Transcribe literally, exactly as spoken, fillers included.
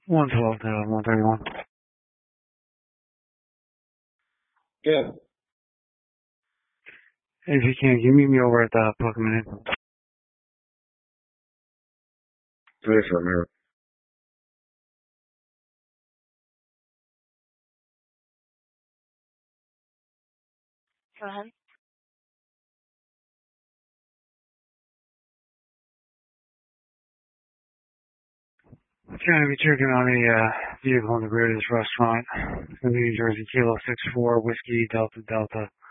one twelve to one thirty-one. Yeah. If you can, can you meet me over at the Pokemon Inn? Yes, I'm here. Go ahead. Trying to be checking on a uh, vehicle in the rear of this restaurant. It's going to be New Jersey Kilo six four Whiskey Delta Delta